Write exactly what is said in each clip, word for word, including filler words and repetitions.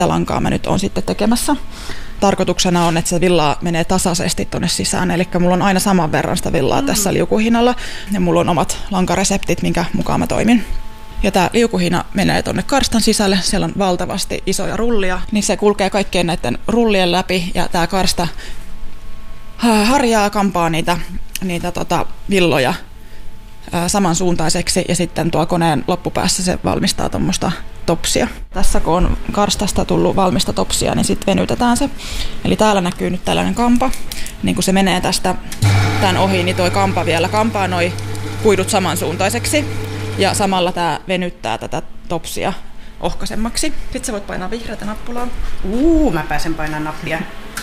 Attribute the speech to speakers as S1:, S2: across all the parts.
S1: lankaa mä nyt oon sitten tekemässä. Tarkoituksena on, että se villaa menee tasaisesti tuonne sisään, eli mulla on aina saman verran sitä villaa mm. tässä liukuhihnalla, ja mulla on omat lankareseptit, minkä mukaan mä toimin. Ja tämä liukuhihna menee tuonne karstan sisälle, siellä on valtavasti isoja rullia, niin se kulkee kaikkien näiden rullien läpi, ja tämä karsta harjaa, kampaa niitä, niitä tota, villoja ää, samansuuntaiseksi, ja sitten tuo koneen loppupäässä se valmistaa tuommoista topsia. Tässä kun on karstasta tullut valmista topsia, niin sitten venytetään se. Eli täällä näkyy nyt tällainen kampa. Niin kun se menee tästä tämän ohi, niin toi kampa vielä kampaa noi kuidut samansuuntaiseksi. Ja samalla tämä venyttää tätä topsia ohkaisemmaksi. Sitten sä voit painaa vihreätä nappulaa.
S2: Uuu, mä pääsen painamaan nappia.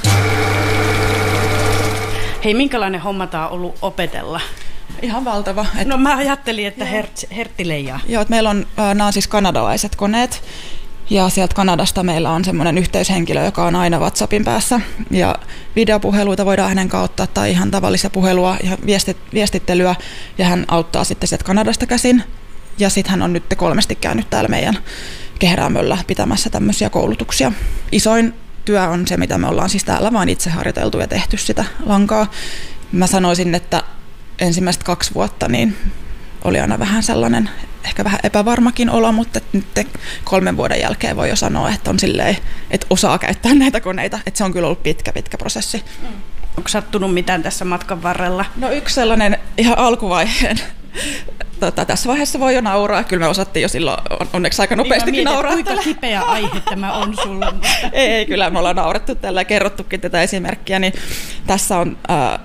S2: Hei, minkälainen homma tää on ollut opetella?
S1: Ihan valtava.
S2: Et... No mä ajattelin, että hert, herttileijaa.
S1: Joo, että meillä on, nämä on siis kanadalaiset koneet. Ja sieltä Kanadasta meillä on semmoinen yhteyshenkilö, joka on aina WhatsAppin päässä. Ja videopuheluita voidaan hänen kautta tai ihan tavallisia puhelua ja viestit, viestittelyä. Ja hän auttaa sitten sieltä Kanadasta käsin. Ja sitten hän on nyt kolmesti käynyt täällä meidän Kehrämöllä pitämässä tämmöisiä koulutuksia. Isoin työ on se, mitä me ollaan siis täällä vaan itse harjoiteltu ja tehty sitä lankaa. Mä sanoisin, että ensimmäiset kaksi vuotta niin oli aina vähän sellainen, ehkä vähän epävarmakin olo, mutta nyt kolmen vuoden jälkeen voi jo sanoa, että on silleen, että osaa käyttää näitä koneita. Että se on kyllä ollut pitkä, pitkä prosessi.
S2: Mm. Onko sattunut mitään tässä matkan varrella?
S1: No yksi sellainen ihan alkuvaiheen. Tota, tässä vaiheessa voi jo nauraa. Kyllä me osattiin jo silloin onneksi aika nopeastikin
S2: niin
S1: nauraa.
S2: Kuinka kipeä aihe tämä on sulla?
S1: ei, ei, kyllä me ollaan naurettu tällä ja kerrottukin tätä esimerkkiä. Niin tässä on... Ää,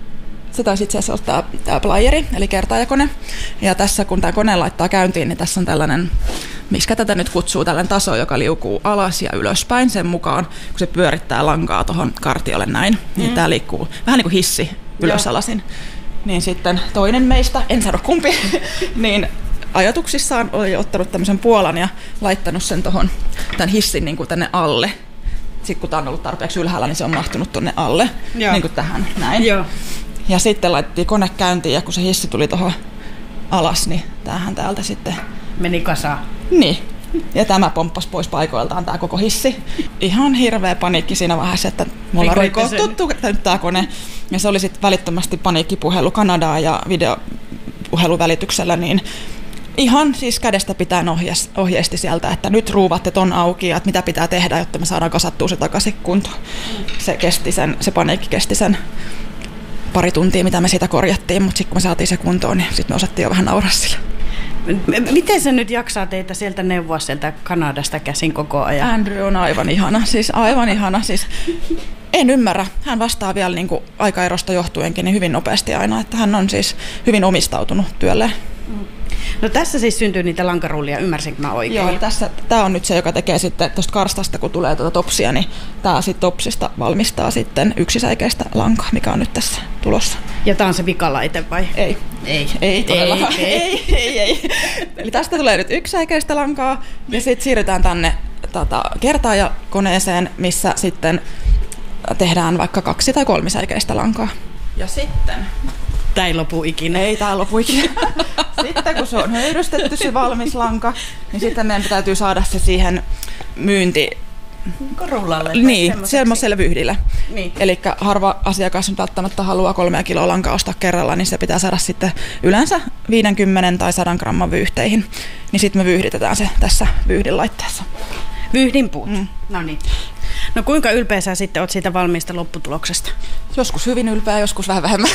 S1: Se taisi itse asiassa olla tämä playeri, eli kertaajakone. Ja tässä kun tämä kone laittaa käyntiin, niin tässä on tällainen, miksi tätä nyt kutsuu, tällainen taso, joka liukuu alas ja ylöspäin sen mukaan, kun se pyörittää lankaa tuohon kartiolle näin. Mm. Niin tämä liikkuu vähän niin kuin hissi ylösalasin. Niin sitten toinen meistä, en sano kumpi, niin ajatuksissaan oli ottanut tämmöisen puolan ja laittanut sen tuohon tämän hissin niin kuin tänne alle. Sitten kun tämä on ollut tarpeeksi ylhäällä, niin se on mahtunut tuonne alle, Joo. niin kuin tähän näin. Joo. Ja sitten laitettiin kone käyntiin ja kun se hissi tuli tuohon alas, niin tämähän täältä sitten...
S2: Meni kasaan.
S1: Niin. Ja tämä pomppasi pois paikoiltaan tämä koko hissi. Ihan hirveä paniikki siinä vaiheessa, että me ollaan rikottu tämä kone. Ja se oli sitten välittömästi paniikkipuhelu Kanadaan ja videopuhelun välityksellä, niin ihan siis kädestä pitäen ohjeisti sieltä, että nyt ruuvatte ton auki ja että mitä pitää tehdä, jotta me saadaan kasattua se takaisin kuntoon. Se, kesti sen, se paniikki kesti sen pari tuntia, mitä me siitä korjattiin, mutta sitten kun me saatiin se kuntoon, niin sitten me osattiin jo vähän nauraa sillä.
S2: Miten se nyt jaksaa teitä sieltä neuvoa sieltä Kanadasta käsin koko ajan?
S1: Andrew on aivan ihana, siis aivan ihana. Siis en ymmärrä. Hän vastaa vielä niin kuin aikaerosta johtuenkin niin hyvin nopeasti aina, että hän on siis hyvin omistautunut työlleen.
S2: No tässä siis syntyy niitä lankarullia, ymmärsinkö mä oikein?
S1: Joo, tässä, tämä on nyt se, joka tekee sitten tuosta karstasta, kun tulee tuota topsia, niin tämä sitten topsista valmistaa sitten yksisäikeistä lankaa, mikä on nyt tässä tulossa.
S2: Ja tämä on se vikalaite vai?
S1: Ei.
S2: Ei.
S1: Ei todellakaan. Ei, ei, ei, ei. Eli tästä tulee nyt yksisäikeistä lankaa ja sitten siirrytään tänne tota, kertaajakoneeseen, missä sitten tehdään vaikka kaksi- tai kolmisäikeistä lankaa. Ja sitten...
S2: Tämä ei lopu ikinä.
S1: Ei tämä lopu ikinä. Sitten kun se on höyrystetty se valmis lanka, niin sitten meidän täytyy saada se siihen myynti...
S2: Rullalle.
S1: Niin, semmoiselle vyhdille.
S2: Niin.
S1: Eli harva asiakas nyt välttämättä haluaa kolmea kiloa lankaa ostaa kerralla, niin se pitää saada sitten yleensä viisikymmentä tai sata gramman vyyhteihin. Niin sitten me vyyhditetään se tässä vyyhdinlaitteessa.
S2: Vyhdinpuut. Mm. No niin. No kuinka ylpeä sä sitten oot siitä valmiista lopputuloksesta?
S1: Joskus hyvin ylpeä, joskus vähän vähemmän.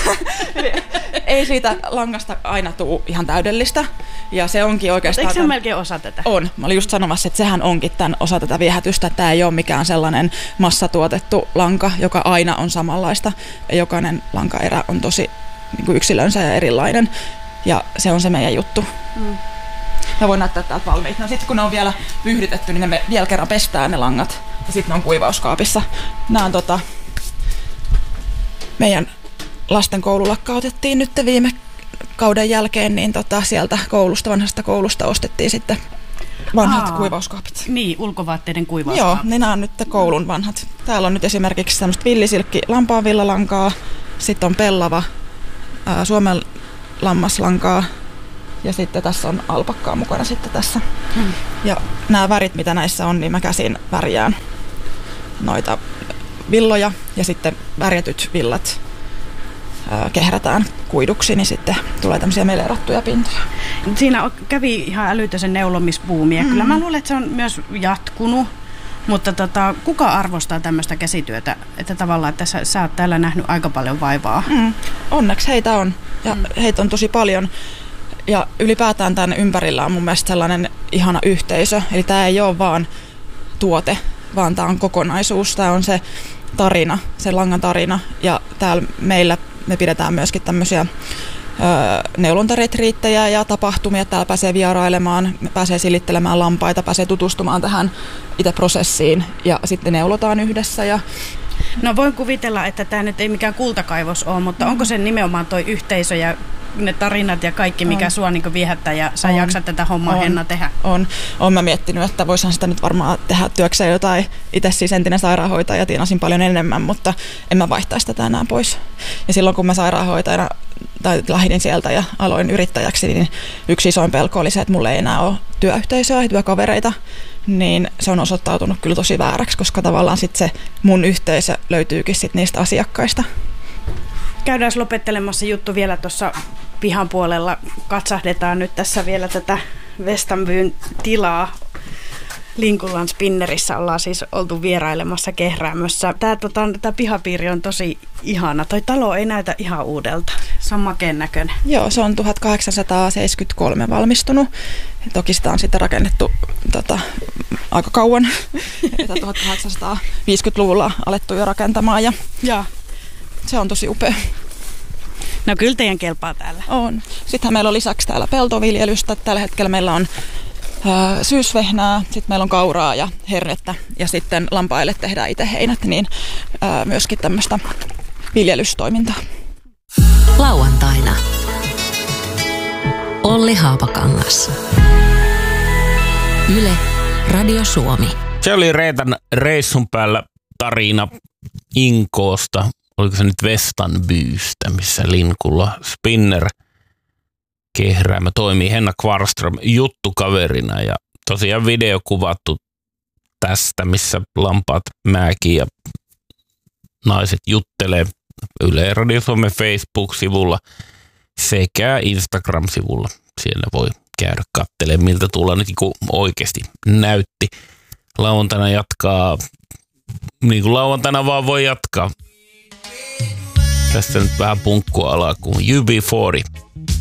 S1: Ei siitä langasta aina tule ihan täydellistä. Ja se onkin oikeastaan...
S2: Eikö se ole melkein osa tätä?
S1: On. Mä olin just sanomassa, että sehän onkin tämän osa tätä viehätystä. Tämä ei ole mikään sellainen massatuotettu lanka, joka aina on samanlaista. Jokainen lankaerä on tosi niin kuin yksilönsä ja erilainen. Ja se on se meidän juttu. Mm. Mä voin näyttää täältä valmiit. No sitten kun ne on vielä vyyhdytetty, niin ne vielä kerran pestään ne langat. Ja sitten ne on kuivauskaapissa. Nämä on tota... Meidän lasten koulu lakkautettiin nyt viime kauden jälkeen, niin tota sieltä koulusta, vanhasta koulusta ostettiin sitten vanhat Aa, kuivauskaapit.
S2: Niin, ulkovaatteiden kuivauskaapit.
S1: Joo, niin nämä on nyt koulun vanhat. Täällä on nyt esimerkiksi tämmöistä villisilkki lampaanvillalankaa, sitten on pellava ää, Suomen lammaslankaa, Ja sitten tässä on alpakkaa mukana sitten tässä. Hmm. Ja nämä värit, mitä näissä on, niin mä käsin värjään noita villoja ja sitten värjätyt villat ää, kehrätään kuiduksi, niin sitten tulee tämmöisiä melerattuja pintoja.
S2: Siinä kävi ihan älytösen neulomisbuumi ja mm. kyllä mä luulen, että se on myös jatkunut. Mutta tota, kuka arvostaa tämmöistä käsityötä, että tavallaan, että sä, sä oot täällä nähnyt aika paljon vaivaa?
S1: Mm. Onneksi heitä on, ja mm. heitä on tosi paljon. Ja ylipäätään tämän ympärillä on mun mielestä sellainen ihana yhteisö. Eli tämä ei ole vaan tuote, vaan tämä on kokonaisuus. Tämä on se tarina, se langan tarina. Ja täällä meillä me pidetään myöskin tämmöisiä neulontaretriittejä ja tapahtumia. Täällä pääsee vierailemaan, pääsee silittelemään lampaita, pääsee tutustumaan tähän itse prosessiin ja sitten neulotaan yhdessä. Ja
S2: no voin kuvitella, että tämä nyt ei mikään kultakaivos ole, mutta mm. onko se nimenomaan toi yhteisö ja ne tarinat ja kaikki, mikä on. Sua niin viehättää ja sä on. Jaksat tätä hommaa, on. Henna, tehdä?
S1: On. Olen mä miettinyt, että voisin sitä nyt varmaan tehdä työkseen jotain. Itse siis entinen sairaanhoitaja, tienasin paljon enemmän, mutta en mä vaihtaisi tätä enää pois. Ja silloin kun mä sairaanhoitajana tai lähdin sieltä ja aloin yrittäjäksi, niin yksi isoin pelko oli se, että mulla ei enää ole työyhteisöä ja työkavereita. Niin se on osoittautunut kyllä tosi vääräksi, koska tavallaan sit se mun yhteisö löytyykin sit niistä asiakkaista.
S2: Käydään lopettelemassa juttu vielä tuossa pihan puolella. Katsahdetaan nyt tässä vielä tätä Westanbyn tilaa. Linkullan Spinnerissä ollaan siis oltu vierailemassa kehräämössä. Tämä tota, pihapiiri on tosi ihana. Toi talo ei näytä ihan uudelta. Se on makeen näköinen.
S1: Joo, se on tuhatkahdeksansataaseitsemänkymmentäkolme valmistunut. Toki sitä on sitten rakennettu tota, aika kauan. tuhatkahdeksansataaviisikymmentäluvulla alettu jo rakentamaan ja, ja se on tosi upea.
S2: No kyllä teidän kelpaa täällä.
S1: On. Sittenhän meillä on lisäksi täällä peltoviljelystä. Tällä hetkellä meillä on ää, syysvehnää, sitten meillä on kauraa ja hernettä ja sitten lampaille tehdään itse heinät, niin ää, myöskin tämmöistä viljelystoimintaa.
S3: Lauantaina Olli Haapakangas. Yle Radio Suomi.
S4: Se oli Reetan reissun päällä tarina Inkoosta. Oliko se nyt Westanbystä, missä Linkulla Spinner kehräämä toimii Henna Kvarström juttukaverina ja tosiaan video kuvattu tästä, missä lampaat määkii ja naiset juttelee Yle Radio Suomen Facebook-sivulla sekä Instagram-sivulla. Siellä voi käydä katselemaan, miltä tulla nyt kun oikeasti näytti. Lauantaina jatkaa, niin kuin lauantaina vaan voi jatkaa. Tästä nyt vähän punkkua alaa kuin U B neljäkymmentä.